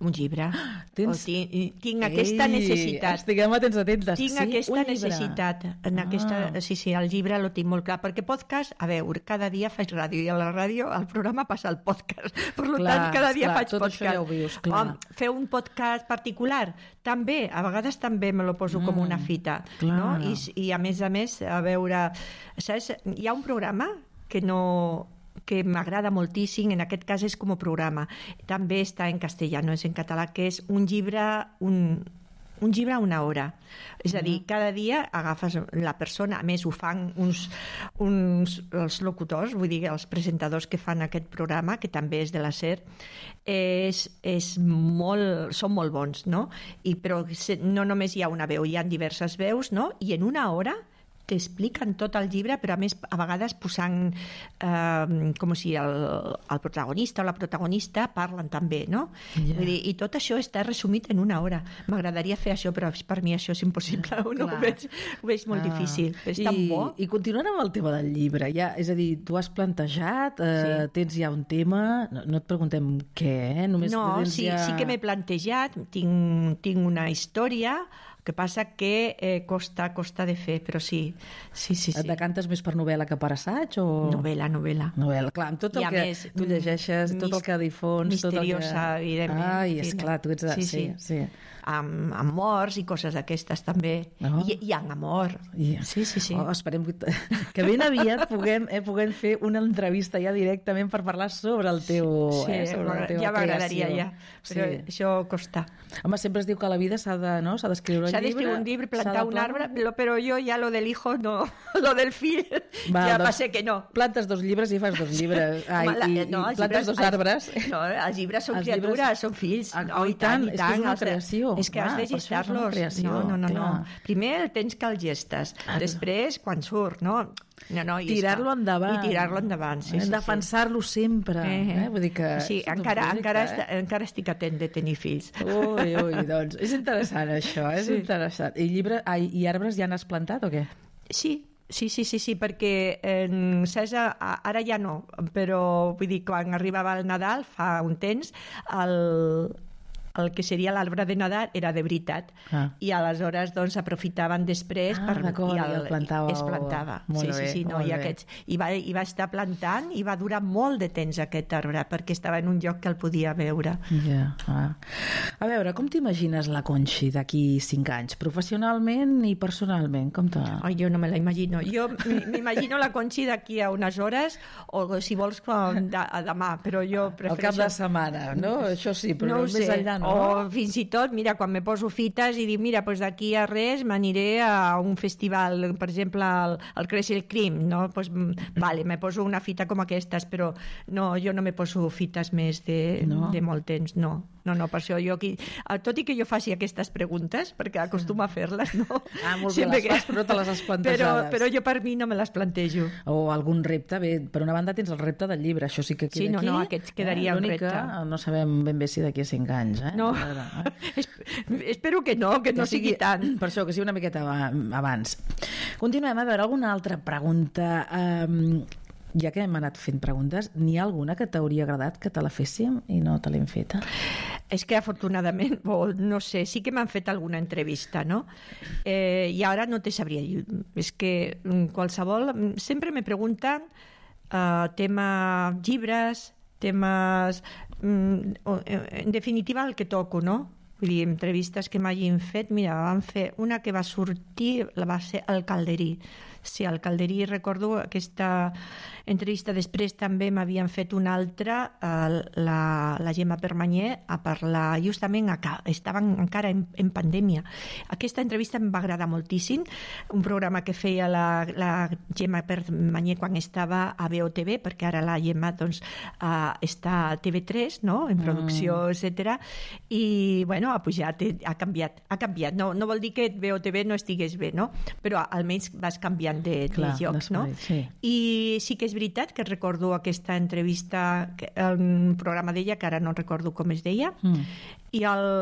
un llibre. Tinc aquesta necessitat. Estiguem atents. Tinc aquesta necessitat. Sí, el llibre lo tinc molt clar, perquè podcast, a veure, cada dia faig ràdio, i a la ràdio el programa passa al podcast. Per tant, cada dia faig tot podcast. Això ja ho vius, clar. Fer un podcast particular, també, a vegades també me lo poso com una fita. No? I a més, a veure, saps? Hi ha un programa que m'agrada moltíssim, en aquest cas és com a programa, també està en castellà, no és en català, que és un llibre a una hora. És a dir, cada dia agafes la persona, a més ho fan els locutors, vull dir, els presentadors que fan aquest programa, que també és de la SER, són molt bons, no? Però no només hi ha una veu, hi ha diverses veus, no? I en una hora t'expliquen tot el llibre, però a més a vegades posant com si el protagonista o la protagonista parlen també, no? Vull dir, i tot això està resumit en una hora. M'agradaria fer això, però per mi això és impossible. Ho veig molt difícil. És tan bo. I continuant amb el tema del llibre, és a dir, tu has plantejat, tens ja un tema, no et preguntem què, només sí que m'he plantejat, tinc una història, que passa que costa de fer, però sí. Et decantes més per novel·la que per assaig? O... Novel·la. Clar, amb tot el que tu llegeixes, tot el que difons... Misteriosa, evidentment. Esclar, tu ets... Sí. Amb morts i coses d'aquestes, també. I en amor. Sí. Esperem que ben aviat puguem fer una entrevista ja directament per parlar sobre el teu... sobre la teva ja m'agradaria, ja. Però això costa. Home, sempre es diu que a la vida s'ha d'escriure un llibre, plantar un arbre, però jo ja lo del hijo no, lo del fill, ja va ser que no. Plantes 2 llibres i fas 2 llibres. I plantes 2 arbres. No, els llibres són criatures, són fills. I tant, és que és una creació. És que has de gestar-los. No. Primer el tens que el gestes, després quan surt, no? Tirar-lo endavant. I tirar-lo endavant, sí. Defensar-lo sempre. Vull dir que... Sí, encara estic atent de tenir fills. Ui, doncs és interessant això, és interessant. I arbres ja n'has plantat o què? Sí, perquè Cesa, ara ja no, però vull dir, quan arribava el Nadal, fa un temps, el que seria l'arbre de Nadal era de veritat, i aleshores doncs aprofitaven després i es plantava. I va estar plantant i va durar molt de temps aquest arbre, perquè estava en un lloc que el podia veure. A veure, com t'imagines la Conxi d'aquí 5 anys? Professionalment i personalment? Jo no me la imagino. Jo m'imagino la Conxi d'aquí a unes hores, o si vols demà, però jo prefereixo... Al cap de setmana, no? Això sí, però més enllà no. O fins i tot, mira, quan me poso fites i dic, mira, doncs d'aquí a res m'aniré a un festival, per exemple, al Crescent Crim, no? Doncs, vale, me poso una fita com aquestes, però no, jo no me poso fites més de molt temps, no, per això jo aquí, tot i que jo faci aquestes preguntes, perquè acostumo a fer-les, no? Molt bé, les fas, però no te les has plantejades. Però jo per mi no me les plantejo. O algun repte, bé, per una banda tens el repte del llibre, això sí que queda aquí. Sí, aquest quedaria un repte. No sabem ben bé si d'aquí a 5 anys, No, espero que no sigui tant. Per això, que sigui una miqueta abans. Continuem, a veure, alguna altra pregunta. Ja que hem anat fent preguntes, n'hi ha alguna que t'hauria agradat que te la féssim i no te l'hem feta? És que afortunadament, no sé, sí que m'han fet alguna entrevista, no? I ara no te sabria dir. És que qualsevol... Sempre me pregunten tema llibres, temes... En definitiva, el que toco, no? Vull dir, entrevistes que m'hagin fet, mira, van fer una que va sortir, va ser el Calderí. Sí, al Calderí recordo aquesta entrevista. Després també m'havien fet una altra, la Gemma Permanyer, a parlar justament, estaven encara en pandèmia. Aquesta entrevista em va agradar moltíssim, un programa que feia la Gemma Permanyer quan estava a BOTV, perquè ara la Gemma doncs, està a TV3, no? En producció, etc. I bueno, ha pujat, ha canviat. No vol dir que BOTV no estigués bé, no? Però almenys vas canviant de llocs, no? Sí. I sí que és veritat que recordo aquesta entrevista, un programa d'ella, que ara no recordo com es deia, i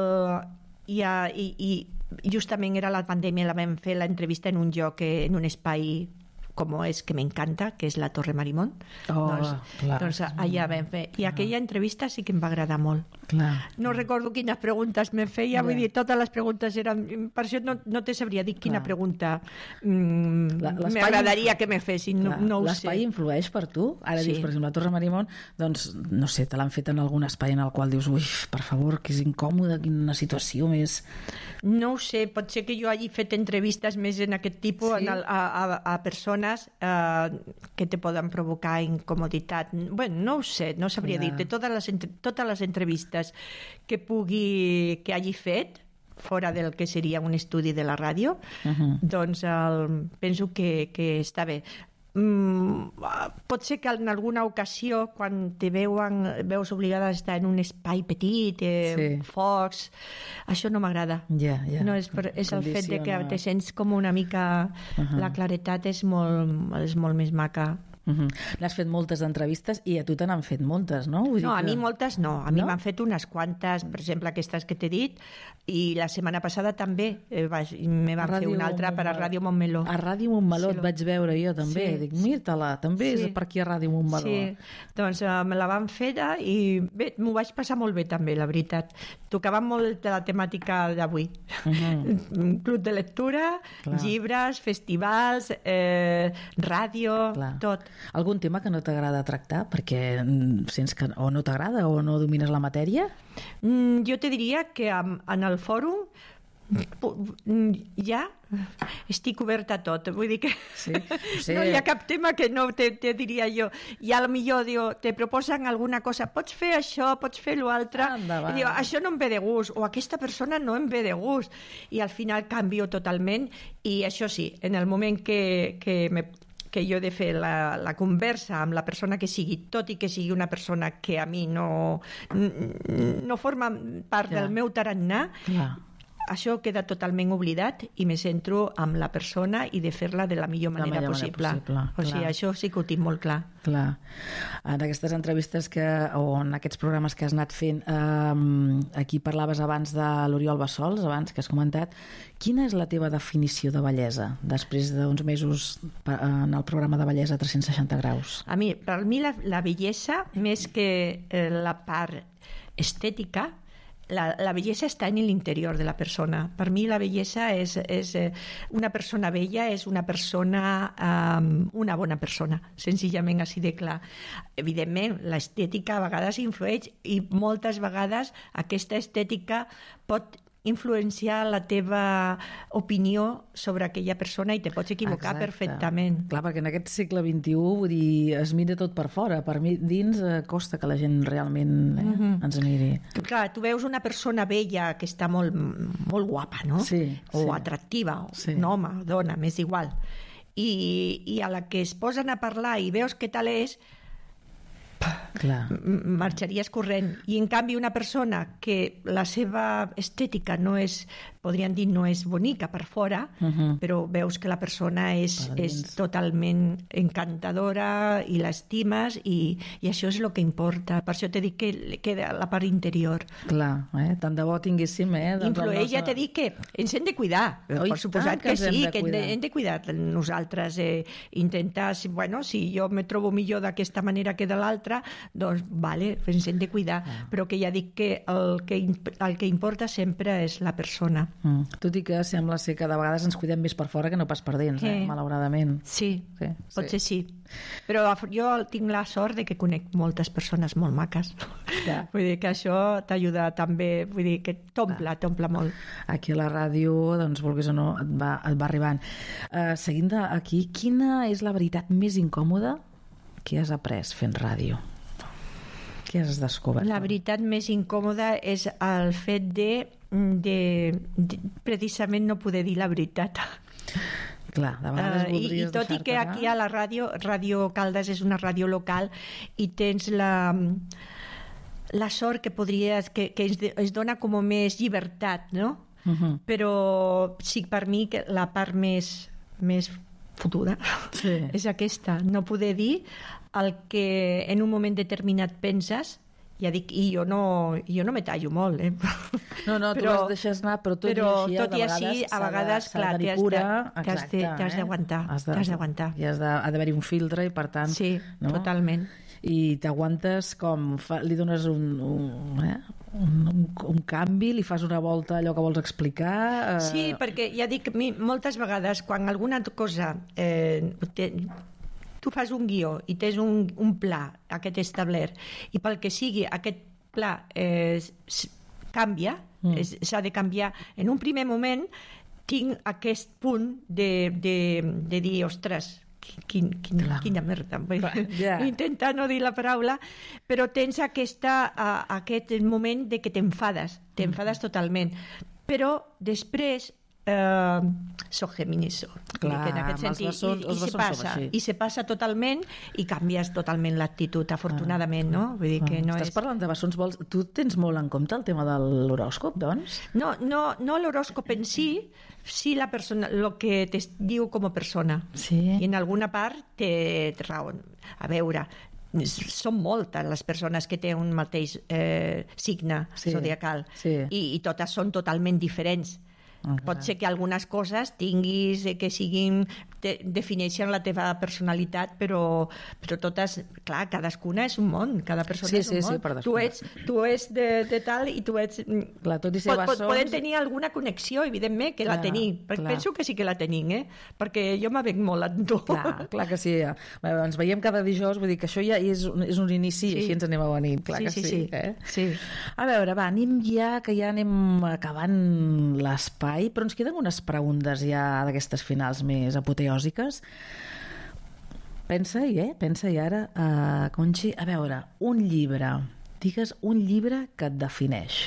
justament era la pandèmia, la vam fer l'entrevista en un lloc, en un espai com és, que m'encanta, que és la Torre Marimón. Doncs allà vam fer. I aquella entrevista sí que em va agradar molt. Clar. No recordo quines preguntes me feia, vull dir, totes les preguntes eren... Per això no te sabria dir quina pregunta m'agradaria que me fessin, no ho sé. L'espai influeix per tu? Ara Sí. dius, per exemple, la Torre Marimón, doncs, no sé, te l'han fet en algun espai en el qual dius, ui, per favor, que és incòmode, quina situació més... No ho sé, pot ser que jo hagi fet entrevistes més en aquest tipus Sí. a persones que te poden provocar incomoditat. Bueno, no ho sé, no sabria Clar. dir-te. Totes les entrevistes que hagi fet, fora del que seria un estudi de la ràdio, doncs penso que està bé. Pot ser que en alguna ocasió, quan te veus obligada a estar en un espai petit, focs, això no m'agrada. Ja. No, és el fet de que te sents com una mica... La claretat és molt més maca. N'has fet moltes entrevistes i a tu te n'han fet moltes, no? No, a mi moltes no. A mi m'han fet unes quantes, per exemple, aquestes que t'he dit, i la setmana passada també me van fer una altra per a Ràdio Montmeló. A Ràdio Montmeló et vaig veure jo també. Dic, mira-te-la, també és per aquí a Ràdio Montmeló. Sí, doncs me la van fer i bé, m'ho vaig passar molt bé també, la veritat. Tocava molt de la temàtica d'avui. Club de lectura, llibres, festivals, ràdio, tot. Algun tema que no t'agrada tractar perquè sents que o no t'agrada o no domines la matèria? Jo te diria que en el fòrum ja estic oberta a tot, vull dir que no hi ha cap tema que no te diria jo, i a lo millor te proposen alguna cosa, pots fer això, pots fer l'altre, i diu, això no em ve de gust, o aquesta persona no em ve de gust, i al final canvio totalment, i això sí, en el moment que jo he de fer la conversa amb la persona que sigui, tot i que sigui una persona que a mi no forma part del meu tarannà, això queda totalment oblidat i me centro amb la persona i de fer-la de la millor manera possible. O sigui, això sí que ho tinc molt clar. Clar. En aquestes entrevistes o en aquests programes que has anat fent, aquí parlaves abans de l'Oriol Bassols, abans que has comentat, quina és la teva definició de bellesa després d'uns mesos en el programa de bellesa 360 graus? Per mi la bellesa, més que la part estètica, la bellesa està en l'interior de la persona. Per mi la bellesa és una persona bella, és una persona, una bona persona, senzillament així de clar. Evidentment, l'estètica a vegades influeix i moltes vegades aquesta estètica pot influenciar la teva opinió sobre aquella persona i te pots equivocar perfectament. Clar, perquè en aquest segle XXI, vull dir, es mira tot per fora. Per mi, dins, costa que la gent realment ens miri. Clar, tu veus una persona bella que està molt, molt guapa, no? O atractiva, un home, dona, m'és igual. I a la que es posen a parlar i veus què tal és, marxaries corrent. I en canvi una persona que la seva estètica no és, podríem dir, no és bonica per fora, però veus que la persona és totalment encantadora i l'estimes i això és el que importa. Per això t'he dit que queda la part interior. Clar, tant de bo tinguéssim... Influeix, ja t'he dit que ens hem de cuidar. Per suposat que sí, que hem de cuidar nosaltres. Intentar, bueno, si jo me trobo millor d'aquesta manera que de l'altra, doncs, vale, ens hem de cuidar. Però que ja dic que el que importa sempre és la persona. Tot i que sembla ser que de vegades ens cuidem més per fora que no pas per dins, malauradament. Sí, potser sí. Però jo tinc la sort de que conec moltes persones molt maques. Vull dir que això t'ajuda també, vull dir que t'omple molt. Aquí a la ràdio, doncs, vulguis o no, et va arribant. Seguint aquí, quina és la veritat més incòmoda que has après fent ràdio? Què has descobert? La veritat més incòmoda és el fet de precisament no poder dir la veritat. Clar, de vegades voldries i tot i que aquí a la Ràdio Caldes és una ràdio local i tens la sort que es dona com més llibertat, no? Però sí, per mi la part més fotuda és aquesta, no poder dir el que en un moment determinat penses. Ja dic, i jo no me tallo molt, No, tu les deixes anar, però tot i així, a vegades, clar, t'has d'aguantar. I ha d'haver-hi un filtre i, per tant... Sí, totalment. I t'aguantes com... Li dones un canvi, li fas una volta allò que vols explicar? Sí, perquè ja dic, moltes vegades quan alguna cosa tu fas un guió i tens un pla aquest establert i pel que sigui aquest pla canvia, s'ha de canviar en un primer moment, tinc aquest punt de dir, ostres, quina merda. Intenta no dir la paraula, però tens aquest moment de que t'enfades totalment. Però després soc Géminis, en aquest sentit, i se passa totalment i canvies totalment l'actitud, afortunadament, no? Vull dir que no estàs parlant de bessons, tu tens molt en compte el tema de l'horòscop, doncs? No l'horòscop en sí la persona, el que te diu com a persona. Sí. I en alguna part té raó. A veure, són moltes les persones que tenen un mateix signe zodiacal i totes són totalment diferents. Pot ser que algunes coses tinguis que siguin, defineixen la teva personalitat, però totes, clar, cadascuna és un món, cada persona és un món. Tu ets de tal i tu ets... Clar, tot i ser bessons... Poden tenir alguna connexió, evidentment, que la tenim. Penso que sí que la tenim, perquè jo m'avenc molt amb tu. Clar que sí. Ens veiem cada dijous, vull dir que això ja és un inici i així ens anem a venir. Clar que sí. A veure, va, anem ja, que ja anem acabant l'espai, però ens queden unes preguntes ja d'aquestes finals més apoteòsiques. Pensa-hi ara, Conxi. A veure, un llibre. Digues un llibre que et defineix.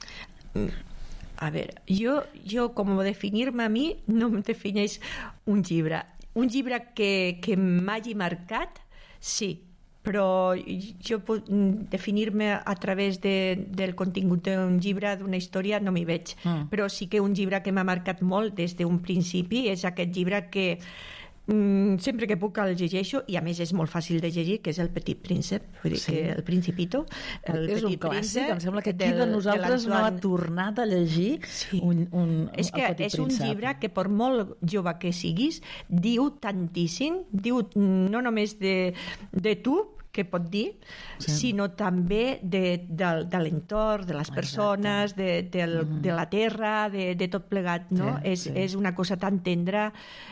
A veure, jo com definir-me a mi, no em defineix un llibre. Un llibre que m'hagi marcat, sí, però jo puc definir-me a través del contingut d'un llibre, d'una història, no m'hi veig. Però sí que un llibre que m'ha marcat molt des d'un principi és aquest llibre que sempre que puc el llegeixo, i a més és molt fàcil de llegir, que és El Petit Príncep, vull dir que El Principito, és un clàssic, em sembla que aquí de nosaltres no ha tornat a llegir un és que és un llibre que per molt jove que siguis diu tantíssim, diu no només de tu, que pot dir, sinó també de l'entorn, de les persones, de la terra, de tot plegat, no? És una cosa tan tendra,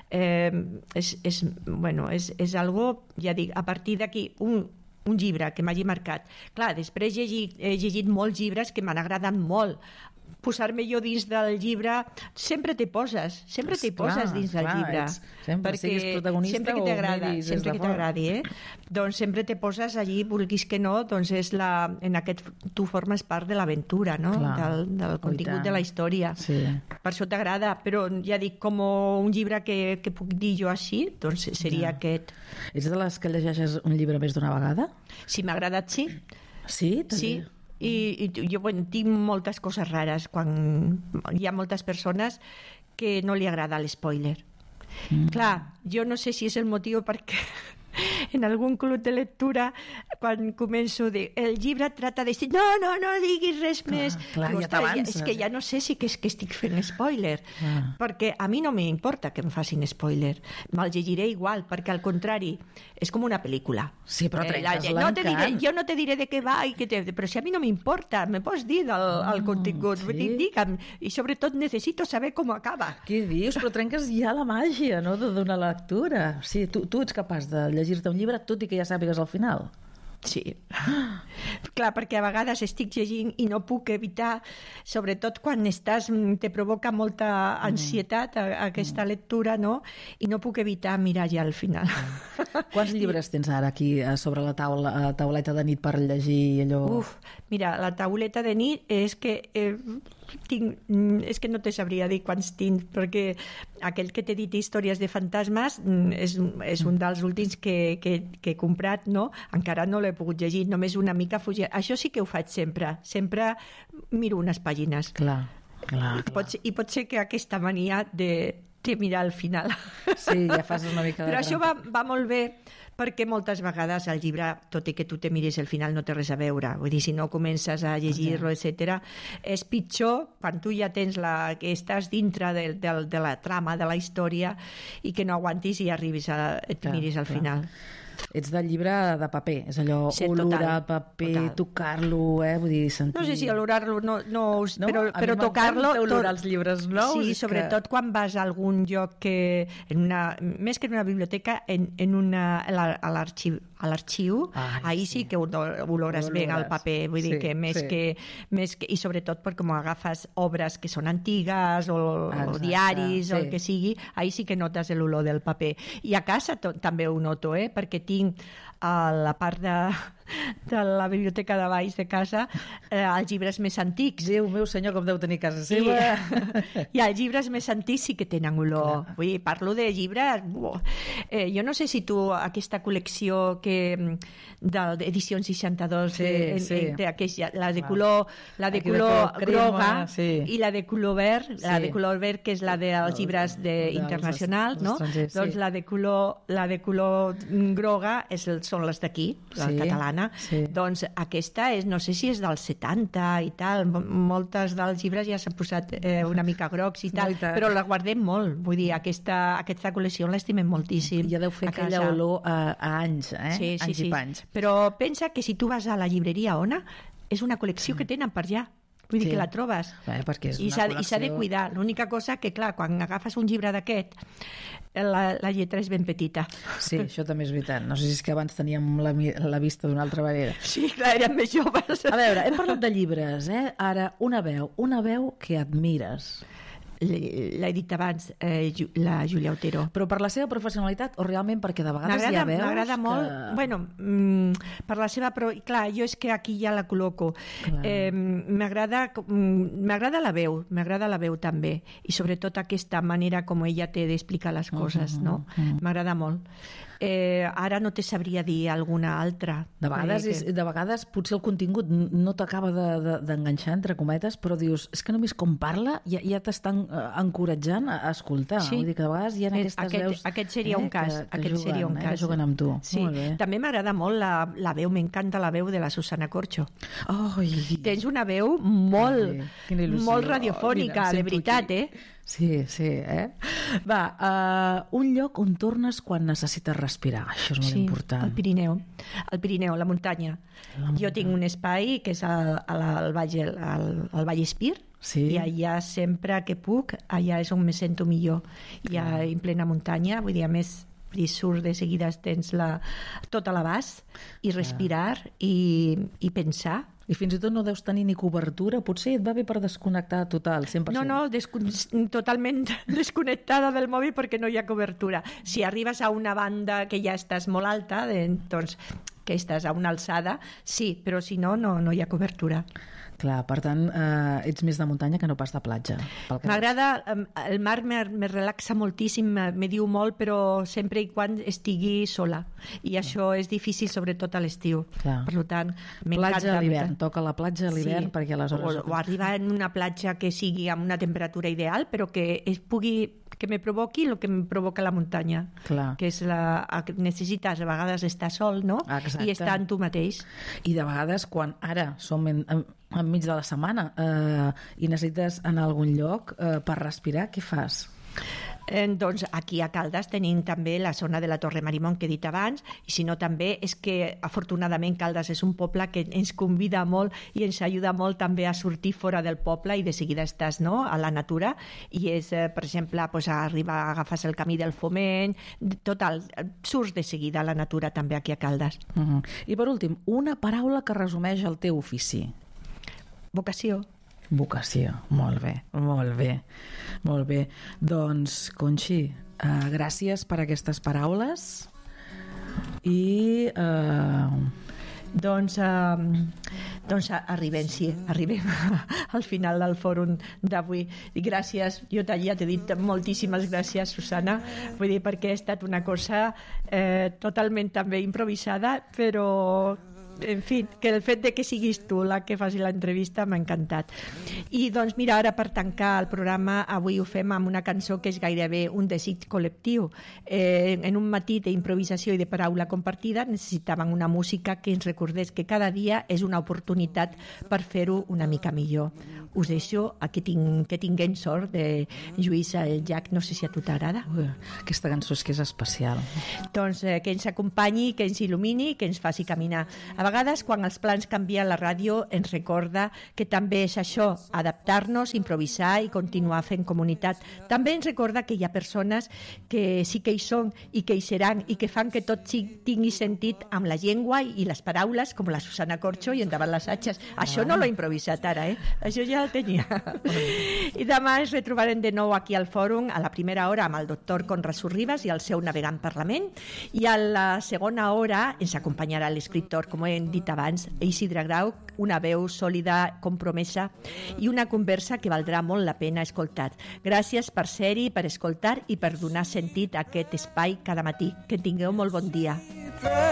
és algo, ja dic, a partir d'aquí, un llibre que m'hagi marcat. Clar, després he llegit molts llibres que m'han agradat molt. Posar-me jo dins del llibre, sempre t'hi poses dins del llibre. Sempre siguis protagonista o miris des de fora. Sempre que t'agradi, doncs sempre te poses allí, vulguis que no, doncs en aquest tu formes part de l'aventura, no? Del contingut de la història. Per això t'agrada, però ja dic, com un llibre que puc dir jo així, doncs seria aquest. Ets de les que llegeixes un llibre més d'una vegada? Si m'ha agradat, sí. Sí? Sí. I jo tinc moltes coses rares quan hi ha moltes persones que no li agrada l'espoiler. Clar, jo no sé si és el motiu perquè en algun club de lectura quan començo a dir el llibre trata de... No diguis res més. Clar, ja t'avances. És que ja no sé si és que estic fent spoiler, perquè a mi no m'importa que em facin spoiler, me'l llegiré igual, perquè al contrari és com una pel·lícula. Sí, però trenques l'encant. Jo no te diré de què va, però si a mi no m'importa, me pots dir el contingut, digue'm, i sobretot necessito saber com acaba. Què dius? Però trenques ja la màgia, no?, d'una lectura. Sí, tu ets capaç de llegir-te un llibre tot i que ja sàpigues al final. Sí. Clar, perquè a vegades estic llegint i no puc evitar, sobretot quan te provoca molta ansietat aquesta lectura, no? I no puc evitar mirar ja al final. Quants llibres tens ara aquí sobre la tauleta de nit per llegir allò? Mira, la tauleta de nit és que és que no te sabria dir quants tinc, perquè aquell que t'he dit històries de fantasmes és un dels últims que he comprat, no? Encara no l'he pogut llegir, només una mica fugir. Això sí que ho faig sempre miro unes pàgines. Clar. I pot ser que aquesta mania de mirar al final. Sí, ja fas una mica de... Però això va molt bé, perquè moltes vegades el llibre, tot i que tu te mires al final, no té res a veure. Vull dir, si no comences a llegir-lo, etc., és pitjor quan tu ja tens que estàs dintre de la trama de la història i que no aguantis i arribis et miris al final. Ets del llibre de paper, és allò, Sí, olorar el paper, tocar-lo, vull dir, sentir... No sé si olorar-lo, no, però tocar-lo... A mi m'encanta olorar els llibres nous. Sí, sobretot quan vas a algun lloc que, més que en una biblioteca, a l'arxiu, ahí sí que olores bé el paper, vull dir que més que... I sobretot perquè com agafes obres que són antigues o diaris o el que sigui, ahí sí que notes l'olor del paper. I a casa també ho noto, perquè tinc a la part de la biblioteca de baix de casa els llibres més antics. Déu meu senyor, com deu tenir casa seva. I els llibres més antics sí que tenen olor. Vull dir, parlo de llibres... jo no sé si tu aquesta col·lecció d'edició 62 la de color groga i la de color verd, la de color verd que és la dels llibres internacionals, no? Doncs la de color groga són les d'aquí, la catalana. Doncs aquesta no sé si és dels 70 i tal, moltes dels llibres ja s'han posat una mica grocs i tal, però la guardem molt, vull dir, aquesta col·lecció l'estimem moltíssim. Ja deu fer aquella olor a anys, anys i panys. Però pensa que si tu vas a la llibreria Ona, és una col·lecció que tenen per allà. Vull dir que la trobes. I s'ha de cuidar. L'única cosa que, clar, quan agafes un llibre d'aquest, la lletra és ben petita. Sí, això també és veritat. No sé si és que abans teníem la vista d'una altra manera. Sí, clar, érem més joves. A veure, hem parlat de llibres, Ara, una veu que admires. L'he dit abans, la Júlia Otero. Però per la seva professionalitat o realment perquè de vegades hi ha veus que... M'agrada molt, bueno, per la seva... Però, clar, jo és que aquí ja la col·loco. M'agrada la veu també, i sobretot aquesta manera com ella té d'explicar les coses, no? M'agrada molt. Ara no te sabria dir alguna altra. De vegades potser el contingut no t'acaba d'enganxar, entre cometes, però dius, és que només com parla ja t'estan encoratjant a escoltar. Vull dir que de vegades hi ha aquestes veus... Aquest seria un cas. Que juguen amb tu. Sí. També m'agrada molt la veu, m'encanta la veu de la Susana Corcho. Tens una veu molt radiofònica, de veritat, Sí, Va, un lloc on tornes quan necessites respirar. Això és molt important. El Pirineu, la muntanya. Jo tinc un espai que és al Vall Espir, i allà sempre que puc, allà és on me sento millor. Ja en plena muntanya, vull dir, a més surt de seguida, tens tot a l'abast, i respirar i pensar. I fins i tot no deus tenir ni cobertura, potser et va bé per desconnectar total, 100%. No, totalment desconnectada del mòbil perquè no hi ha cobertura. Si arribes a una banda que ja estàs molt alta, doncs que estàs a una alçada, sí, però si no hi ha cobertura. Clar, per tant, ets més de muntanya que no pas de platja. M'agrada, el mar me relaxa moltíssim, me diu molt, però sempre i quan estigui sola. I això és difícil, sobretot a l'estiu. Per tant, m'encanta. Platja a l'hivern, toca la platja a l'hivern perquè aleshores... O arribar en una platja que sigui amb una temperatura ideal, però que me provoqui el que em provoca la muntanya. Que és necessites a vegades estar sol, no? I estar en tu mateix. I de vegades, quan ara som enmig de la setmana i necessites anar a algun lloc per respirar, què fas? Doncs aquí a Caldes tenim també la zona de la Torre Marimón que he dit abans, i si no també és que afortunadament Caldes és un poble que ens convida molt i ens ajuda molt també a sortir fora del poble i de seguida estàs a la natura, i és, per exemple, agafes el camí del Foment, total, surts de seguida a la natura també aquí a Caldes. I per últim, una paraula que resumeix el teu ofici. Vocació. Molt bé. Doncs, Conxi, gràcies per aquestes paraules i... Doncs arribem al final del fòrum d'avui. I gràcies, jo ja t'he dit moltíssimes gràcies, Susana, vull dir, perquè ha estat una cosa totalment també improvisada, però en fi, que el fet de que siguis tu la que faci l'entrevista m'ha encantat. I doncs mira, ara per tancar el programa avui ho fem amb una cançó que és gairebé un desig col·lectiu. En un matí d'improvisació i de paraula compartida necessitaven una música que ens recordés que cada dia és una oportunitat per fer-ho una mica millor. Us deixo que tinguem sort de Lluïsa el Jack, no sé si a tu t'agrada. Aquesta cançó és que és especial. Doncs que ens acompanyi, que ens il·lumini, que ens faci caminar. A vegades, quan els plans canvien, la ràdio ens recorda que també és això, adaptar-nos, improvisar i continuar fent comunitat. També ens recorda que hi ha persones que sí que hi són i que hi seran i que fan que tot tingui sentit amb la llengua i les paraules, com la Susana Corxo i Endavant les atxes. Això no l'he improvisat ara, Això ja el tenia. I demà ens retrobarem de nou aquí al Fòrum a la primera hora amb el doctor Conrad Sorribas i el seu Navegant Parlament, i a la segona hora ens acompanyarà l'escriptor, com hem dit abans, Isidre Grau, una veu sòlida, compromesa i una conversa que valdrà molt la pena escoltar. Gràcies per ser-hi, per escoltar i per donar sentit a aquest espai cada matí. Que tingueu molt bon dia.